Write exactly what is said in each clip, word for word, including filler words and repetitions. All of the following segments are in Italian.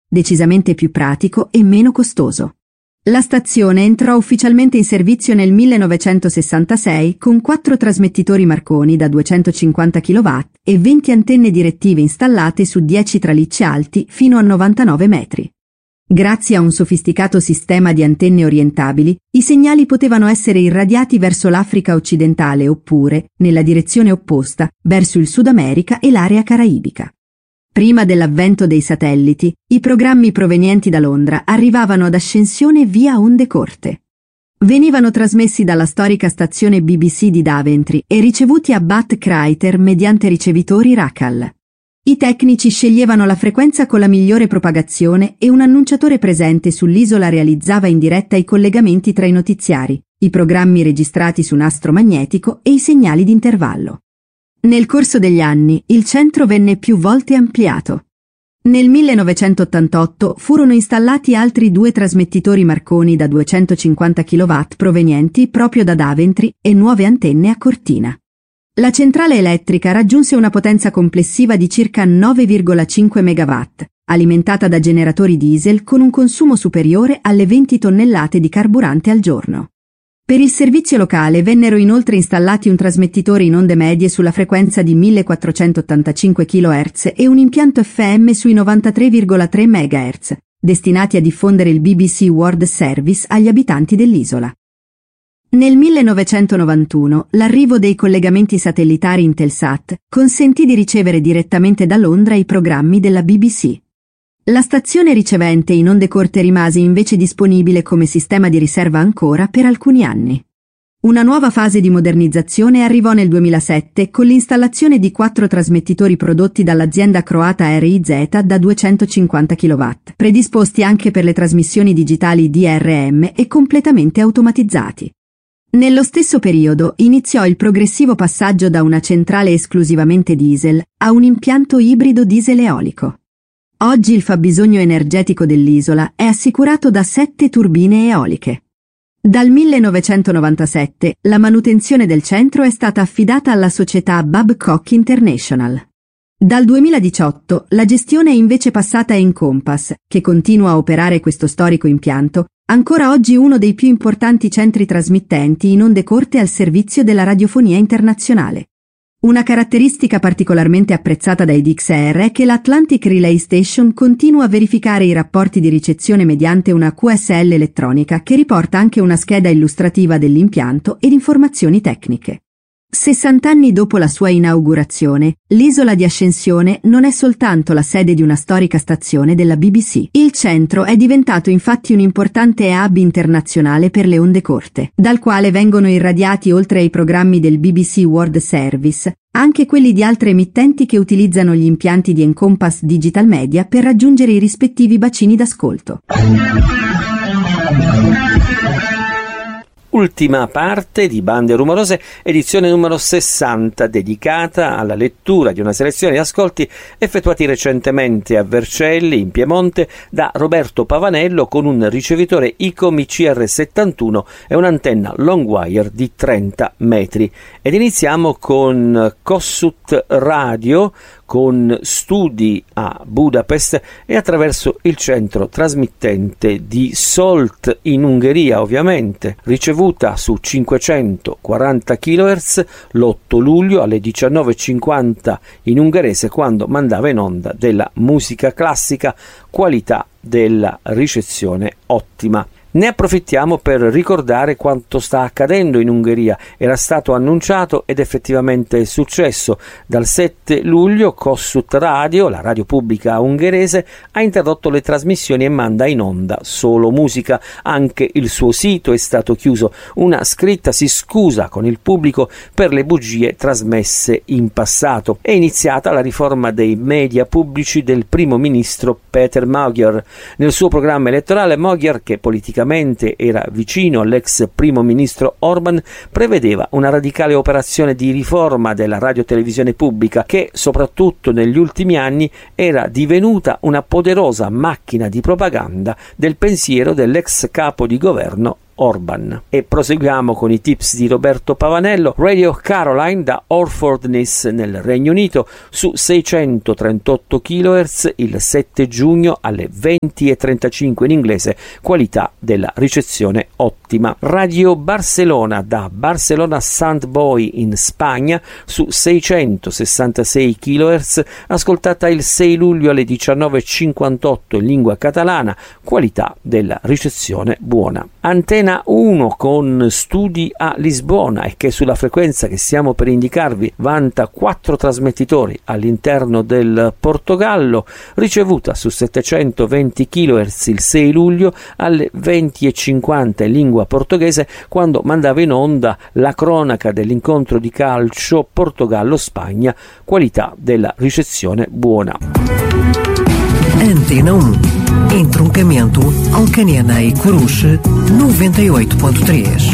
decisamente più pratico e meno costoso. La stazione entrò ufficialmente in servizio nel millenovecentosessantasei con quattro trasmettitori Marconi da duecentocinquanta chilowatt e venti antenne direttive installate su dieci tralicci alti fino a novantanove metri. Grazie a un sofisticato sistema di antenne orientabili, i segnali potevano essere irradiati verso l'Africa occidentale oppure, nella direzione opposta, verso il Sud America e l'area caraibica. Prima dell'avvento dei satelliti, i programmi provenienti da Londra arrivavano ad Ascensione via onde corte. Venivano trasmessi dalla storica stazione B B C di Daventry e ricevuti a Bath Crater mediante ricevitori Racal. I tecnici sceglievano la frequenza con la migliore propagazione e un annunciatore presente sull'isola realizzava in diretta i collegamenti tra i notiziari, i programmi registrati su nastro magnetico e i segnali di intervallo. Nel corso degli anni il centro venne più volte ampliato. Nel millenovecentottantotto furono installati altri due trasmettitori Marconi da duecentocinquanta chilowatt provenienti proprio da Daventry e nuove antenne a Cortina. La centrale elettrica raggiunse una potenza complessiva di circa nove virgola cinque megawatt, alimentata da generatori diesel con un consumo superiore alle venti tonnellate di carburante al giorno. Per il servizio locale vennero inoltre installati un trasmettitore in onde medie sulla frequenza di millequattrocentottantacinque chilohertz e un impianto F M sui novantatré virgola tre megahertz, destinati a diffondere il B B C World Service agli abitanti dell'isola. Nel millenovecentonovantuno l'arrivo dei collegamenti satellitari Intelsat consentì di ricevere direttamente da Londra i programmi della B B C. La stazione ricevente in onde corte rimase invece disponibile come sistema di riserva ancora per alcuni anni. Una nuova fase di modernizzazione arrivò nel duemilasette con l'installazione di quattro trasmettitori prodotti dall'azienda croata R I Z da duecentocinquanta chilowatt, predisposti anche per le trasmissioni digitali D R M e completamente automatizzati. Nello stesso periodo iniziò il progressivo passaggio da una centrale esclusivamente diesel a un impianto ibrido diesel-eolico. Oggi il fabbisogno energetico dell'isola è assicurato da sette turbine eoliche. Dal millenovecentonovantasette la manutenzione del centro è stata affidata alla società Babcock International. Dal duemiladiciotto la gestione è invece passata a Encompass, che continua a operare questo storico impianto, ancora oggi uno dei più importanti centri trasmittenti in onde corte al servizio della radiofonia internazionale. Una caratteristica particolarmente apprezzata dai D X R è che l'Atlantic Relay Station continua a verificare i rapporti di ricezione mediante una Q S L elettronica che riporta anche una scheda illustrativa dell'impianto ed informazioni tecniche. sessant'anni dopo la sua inaugurazione, l'isola di Ascensione non è soltanto la sede di una storica stazione della B B C. Il centro è diventato infatti un importante hub internazionale per le onde corte, dal quale vengono irradiati oltre ai programmi del B B C World Service, anche quelli di altre emittenti che utilizzano gli impianti di Encompass Digital Media per raggiungere i rispettivi bacini d'ascolto. Ultima parte di Bande Rumorose, edizione numero sessanta, dedicata alla lettura di una selezione di ascolti effettuati recentemente a Vercelli, in Piemonte, da Roberto Pavanello con un ricevitore ICOM I C R settantuno e un'antenna long wire di trenta metri. Ed iniziamo con Kossuth Radio, con studi a Budapest e attraverso il centro trasmittente di Solt in Ungheria, ovviamente, ricevuta su cinquecentoquaranta chilohertz l'otto luglio alle diciannove e cinquanta in ungherese, quando mandava in onda della musica classica, qualità della ricezione ottima. Ne approfittiamo per ricordare quanto sta accadendo in Ungheria. Era stato annunciato ed effettivamente è successo. Dal sette luglio Kossuth Radio, la radio pubblica ungherese, ha interrotto le trasmissioni e manda in onda solo musica. Anche il suo sito è stato chiuso. Una scritta si scusa con il pubblico per le bugie trasmesse in passato. È iniziata la riforma dei media pubblici del primo ministro Peter Magyar. Nel suo programma elettorale Magyar, che politicamente era vicino all'ex primo ministro Orban, prevedeva una radicale operazione di riforma della radiotelevisione pubblica che, soprattutto negli ultimi anni, era divenuta una poderosa macchina di propaganda del pensiero dell'ex capo di governo Orban. E proseguiamo con i tips di Roberto Pavanello. Radio Caroline da Orford Ness nel Regno Unito su seicentotrentotto chilohertz il sette giugno alle venti e trentacinque in inglese, qualità della ricezione ottima. Radio Barcellona da Barcelona Sant Boi in Spagna su seicentosessantasei chilohertz, ascoltata il sei luglio alle diciannove e cinquantotto in lingua catalana, qualità della ricezione buona. Antena uno con studi a Lisbona e che sulla frequenza che stiamo per indicarvi vanta quattro trasmettitori all'interno del Portogallo, ricevuta su settecentoventi chilohertz il sei luglio alle venti e cinquanta in lingua portoghese, quando mandava in onda la cronaca dell'incontro di calcio Portogallo-Spagna, qualità della ricezione buona. Antena um. Entroncamento Alcanena e Coruche noventa e oito ponto três.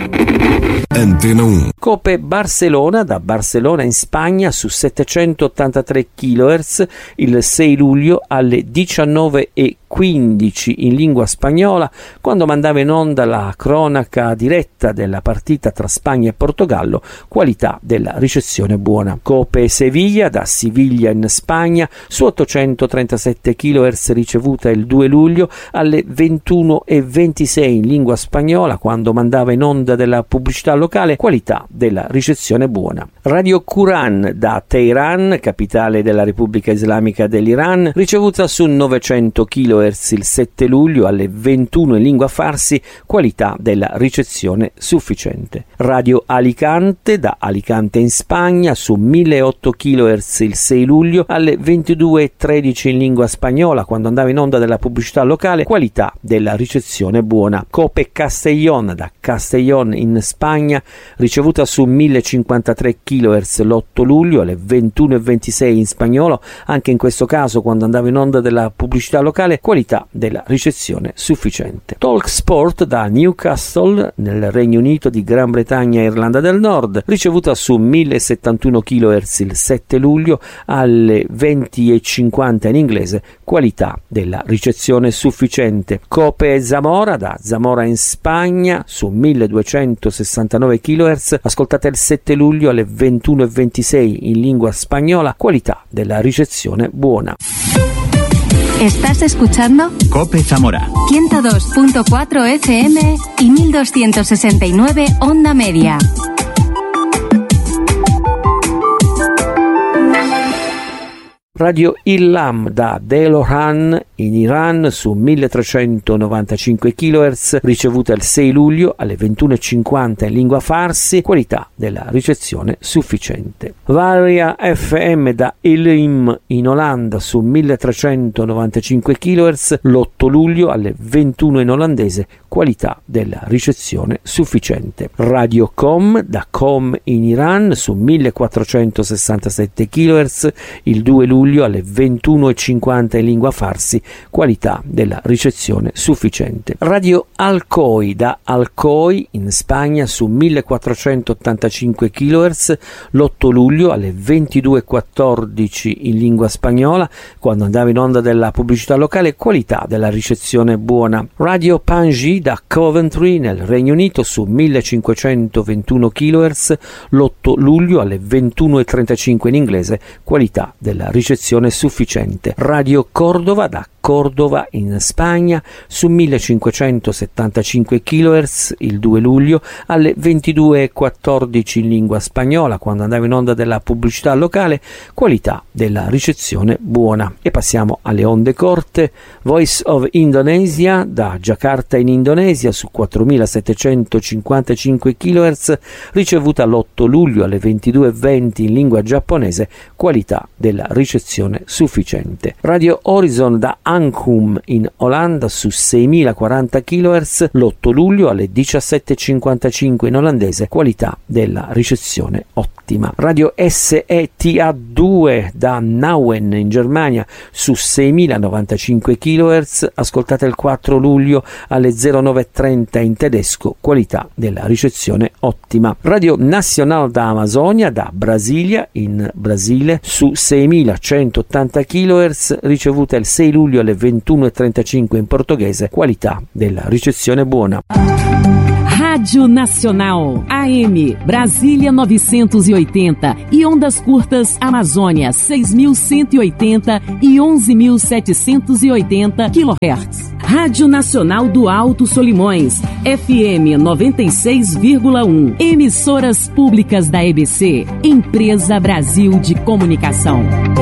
Antena um. Cope Barcelona da Barcellona in Spagna su settecentottantatré chilohertz il sei luglio alle diciannove e quindici in lingua spagnola, quando mandava in onda la cronaca diretta della partita tra Spagna e Portogallo, qualità della ricezione buona. Cope Sevilla da Siviglia in Spagna su ottocentotrentasette chilohertz, ricevuta il due luglio alle ventuno e ventisei in lingua spagnola, quando mandava in onda della pubblicità locale, qualità della ricezione buona. Radio Quran da Teheran, capitale della Repubblica Islamica dell'Iran, ricevuta su novecento chilohertz il sette luglio alle ventuno in lingua farsi, qualità della ricezione sufficiente. Radio Alicante da Alicante in Spagna su milleotto chilohertz il sei luglio alle ventidue e tredici in lingua spagnola, quando andava in onda della pubblicità locale, qualità della ricezione buona. Cope Castellón da Castellón in Spagna, ricevuta su millecinquantatré chilohertz l'otto luglio alle ventuno e ventisei in spagnolo, anche in questo caso quando andava in onda della pubblicità locale, qualità della ricezione sufficiente. Talk Sport da Newcastle nel Regno Unito di Gran Bretagna e Irlanda del Nord, ricevuta su millesettantuno chilohertz il sette luglio alle venti e cinquanta in inglese, qualità della ricezione sufficiente. Cope Zamora da Zamora in Spagna su milleduecentosessantanove chilohertz, ascoltata il sette luglio alle ventuno e ventisei in lingua spagnola, qualità della ricezione buona. Estás escuchando Cope Zamora ciento dos punto cuatro F M y mil doscientos sesenta y nueve onda media. Radio Ilham da Delohan in Iran su milletrecentonovantacinque chilohertz, ricevuta il sei luglio alle ventuno e cinquanta in lingua farsi, qualità della ricezione sufficiente. Varia F M da Elim in Olanda su milletrecentonovantacinque chilohertz, l'otto luglio alle ventuno in olandese, qualità della ricezione sufficiente. Radio Com da Com in Iran su millequattrocentosessantasette chilohertz, il due luglio alle ventuno e cinquanta in lingua farsi, qualità della ricezione sufficiente. Radio Alcoy da Alcoy in Spagna su millequattrocentottantacinque chilohertz, l'otto luglio alle ventidue e quattordici in lingua spagnola, quando andava in onda della pubblicità locale, qualità della ricezione buona. Radio Panji da Coventry nel Regno Unito su millecinquecentoventuno chilohertz, l'otto luglio alle ventuno e trentacinque in inglese, qualità della ricezione sufficiente. Radio Cordova da Cordova in Spagna su millecinquecentosettantacinque chilohertz il due luglio alle ventidue e quattordici in lingua spagnola, quando andava in onda della pubblicità locale, qualità della ricezione buona. E passiamo alle onde corte. Voice of Indonesia da Giacarta in Indonesia su quattromilasettecentocinquantacinque chilohertz, ricevuta l'otto luglio alle ventidue e venti in lingua giapponese, qualità della ricezione sufficiente. Radio Horizon da Ancum in Olanda su seimilaquaranta chilohertz, l'otto luglio alle diciassette e cinquantacinque in olandese, qualità della ricezione ottima. Radio S E T A due da Nauen in Germania su seimilanovantacinque chilohertz, ascoltata il quattro luglio alle zero nove e trenta in tedesco, qualità della ricezione ottima. Radio Nacional da Amazonia da Brasilia in Brasile su seimilacentottanta chilohertz, ricevuta il sei luglio luglio alle ventuno e trentacinque in portoghese, qualità della ricezione buona. Rádio Nacional, A M, Brasília novecentos e oitenta e ondas curtas Amazônia seis mil cento e oitenta e onze mil setecentos e oitenta quilohertz. Rádio Nacional do Alto Solimões, F M noventa e seis vírgula um. Emissoras públicas da E B C, Empresa Brasil de Comunicação.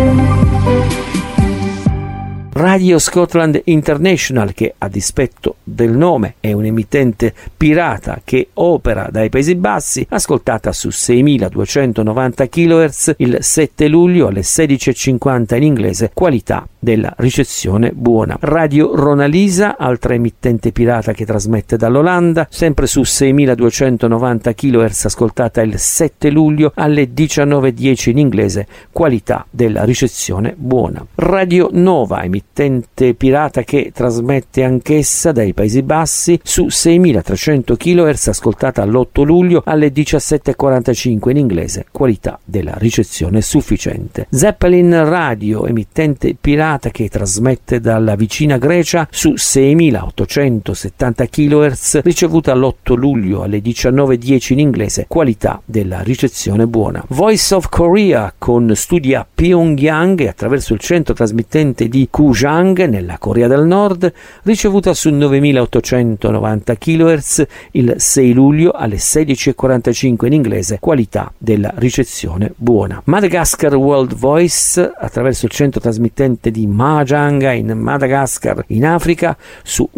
Radio Scotland International, che a dispetto del nome è un emittente pirata che opera dai Paesi Bassi, ascoltata su seimiladuecentonovanta chilohertz il sette luglio alle sedici e cinquanta in inglese, qualità della ricezione buona. Radio Ronalisa, altra emittente pirata che trasmette dall'Olanda, sempre su seimiladuecentonovanta chilohertz, ascoltata il sette luglio alle diciannove e dieci in inglese, qualità della ricezione buona. Radio Nova, emittente pirata che trasmette anch'essa dai Paesi Bassi, su seimilatrecento chilohertz, ascoltata l'otto luglio alle diciassette e quarantacinque in inglese, qualità della ricezione sufficiente. Zeppelin Radio, emittente pirata che trasmette dalla vicina Grecia, su seimilaottocentosettanta chilohertz, ricevuta l'otto luglio alle diciannove e dieci in inglese, qualità della ricezione buona. Voice of Korea, con studi a Pyongyang e attraverso il centro trasmittente di Kujang nella Corea del Nord, ricevuta su novemilaottocentonovanta chilohertz il sei luglio alle sedici e quarantacinque in inglese, qualità della ricezione buona. Madagascar World Voice, attraverso il centro trasmittente di Mahajanga in Madagascar in Africa, su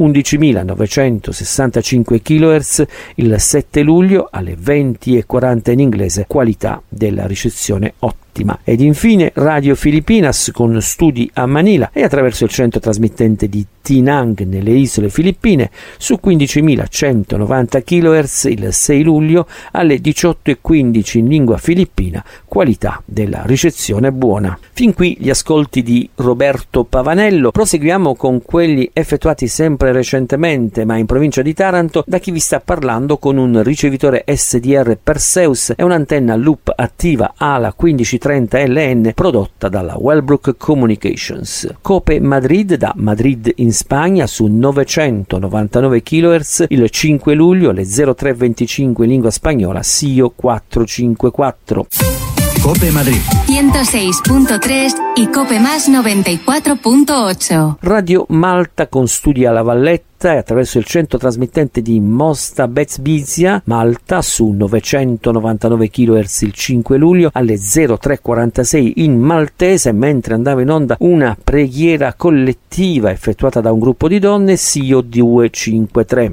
undicimilanovecentosessantacinque chilohertz il sette luglio alle venti e quaranta in inglese, qualità della ricezione ottima. Ed infine Radio Filipinas, con studi a Manila e attraverso il centro trasmittente di Tinang nelle isole Filippine, su quindicimilacentonovanta chilohertz il sei luglio alle diciotto e quindici in lingua filippina, qualità della ricezione buona. Fin qui gli ascolti di Roberto Pavanello. Proseguiamo con quelli effettuati sempre recentemente, ma in provincia di Taranto, da chi vi sta parlando, con un ricevitore S D R Perseus e un'antenna loop attiva ALA quindici trenta L N prodotta dalla Wellbrook Communications. Cope Madrid, da Madrid in Spagna, su novecentonovantanove chilohertz il cinque luglio alle zero tre venticinque in lingua spagnola, S I O quattrocentocinquantaquattro. Cope Madrid ciento seis punto tres y Cope Más noventa y cuatro punto ocho. Radio Malta, con studi alla Valletta e attraverso il centro trasmittente di Mosta Bezbizia, Malta, su novecentonovantanove chilohertz il cinque luglio alle zero tre quarantasei in maltese, mentre andava in onda una preghiera collettiva effettuata da un gruppo di donne, S I O duecentocinquantatré.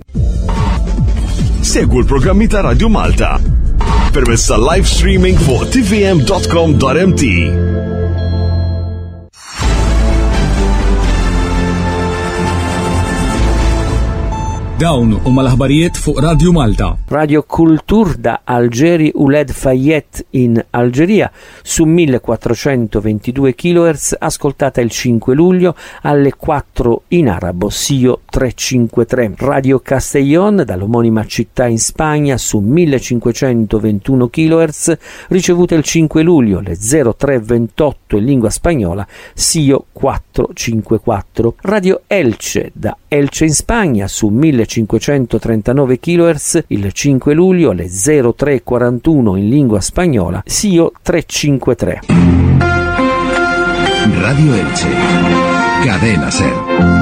Segui il programmita Radio Malta permezz tal-live streaming fuq t v m dot com dot m t. Dawn huma l-aħbarijiet fuq Radio Malta. Radio Kultur da Algeri Ouled Fayet in Algeria, su millequattrocentoventidue chilohertz, ascoltata il cinque luglio alle quattro in arabo, S I O trecentocinquantatré. Radio Castellón dall'omonima città in Spagna, su millecinquecentoventuno chilohertz, ricevuta il cinque luglio alle zero tre ventotto in lingua spagnola, S I O quattrocentocinquantaquattro. Radio Elche da Elche in Spagna, su millecinquecentotrentanove chilohertz, il cinque luglio alle zero tre quarantuno in lingua spagnola, S I O trecentocinquantatré. Radio Elche, Cadena Ser.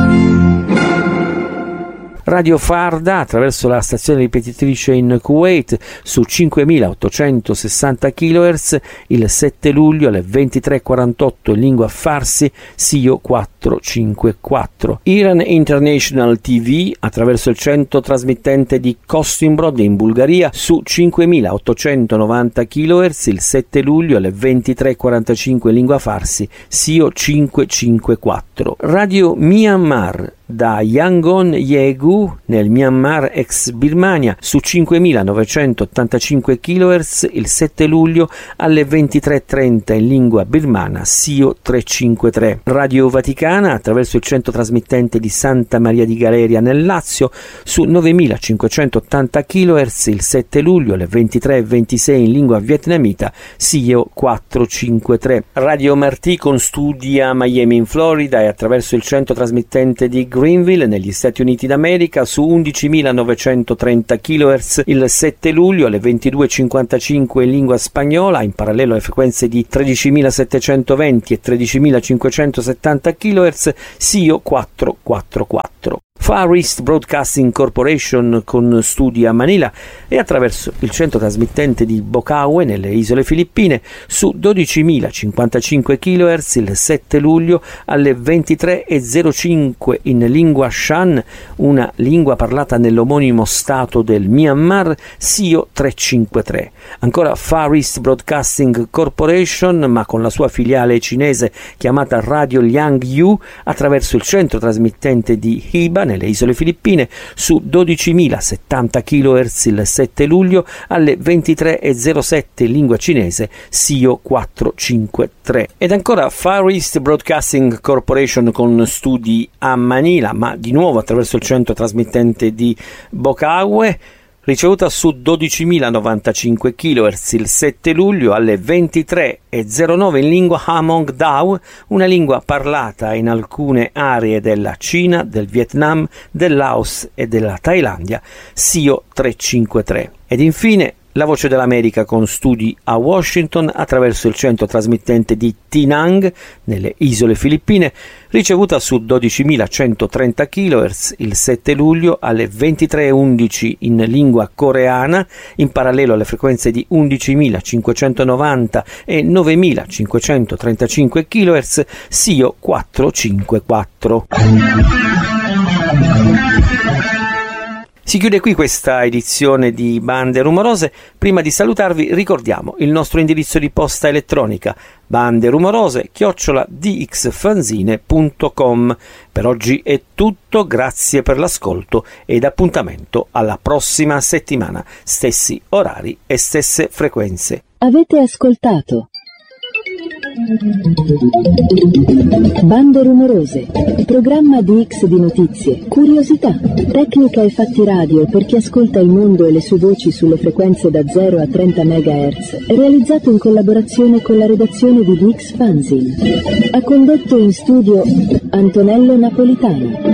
Radio Farda, attraverso la stazione ripetitrice in Kuwait, su cinquemilaottocentosessanta chilohertz, il sette luglio alle ventitré quarantotto in lingua farsi, S I O quattrocentocinquantaquattro. Iran International T V, attraverso il centro trasmittente di Kostimbrod in Bulgaria, su cinquemilaottocentonovanta chilohertz, il sette luglio alle ventitré quarantacinque in lingua farsi, S I O cinquecentocinquantaquattro. Radio Myanmar da Yangon Yegu nel Myanmar ex Birmania su cinquemilanovecentottantacinque chilohertz il sette luglio alle ventitré e trenta in lingua birmana S I O trecentocinquantatré. Radio Vaticana attraverso il centro trasmittente di Santa Maria di Galeria nel Lazio su novemilacinquecentottanta chilohertz il sette luglio alle ventitré e ventisei in lingua vietnamita S I O quattrocentocinquantatré. Radio Martì con studi a Miami in Florida e attraverso il centro trasmittente di Greenville negli Stati Uniti d'America su undicimilanovecentottrenta chilohertz il sette luglio alle ventidue e cinquantacinque in lingua spagnola, in parallelo alle frequenze di tredicimilasettecentoventi e tredicimilacinquecentosettanta chilohertz S I O quattrocentoquarantaquattro. Far East Broadcasting Corporation con studi a Manila e attraverso il centro trasmittente di Bocaue nelle isole Filippine su dodicimilacinquantacinque chilohertz il sette luglio alle ventitré e zero cinque in lingua Shan, una lingua parlata nell'omonimo stato del Myanmar, S I O trecentocinquantatré. Ancora Far East Broadcasting Corporation, ma con la sua filiale cinese chiamata Radio Liang Yu, attraverso il centro trasmittente di Hiba nelle isole Filippine su dodicimilasettanta chilohertz il sette luglio alle ventitré e zero sette in lingua cinese S I O quattrocentocinquantatré. Ed ancora Far East Broadcasting Corporation con studi a Manila, ma di nuovo attraverso il centro trasmittente di Bocaue, ricevuta su dodicimilanovantacinque chilohertz il sette luglio alle ventitré e zero nove in lingua Hmong Dao, una lingua parlata in alcune aree della Cina, del Vietnam, del Laos e della Thailandia, S I O trecentocinquantatré. Ed infine la Voce dell'America con studi a Washington attraverso il centro trasmittente di Tinang nelle isole Filippine, ricevuta su dodicimilacentotrenta chilohertz il sette luglio alle ventitré e undici in lingua coreana, in parallelo alle frequenze di undicimilacinquecentonovanta e novemilacinquecentotrentacinque chilohertz S I O quattrocentocinquantaquattro. Si chiude qui questa edizione di Bande Rumorose. Prima di salutarvi ricordiamo il nostro indirizzo di posta elettronica banderumorose chiocciola d x fanzine punto com. Per oggi è tutto, grazie per l'ascolto ed appuntamento alla prossima settimana, stessi orari e stesse frequenze. Avete ascoltato Bande Rumorose, programma di X di notizie, curiosità, tecnica e fatti radio per chi ascolta il mondo e le sue voci sulle frequenze da zero a trenta megahertz, realizzato in collaborazione con la redazione di D X Fanzine. Ha condotto in studio Antonello Napolitano.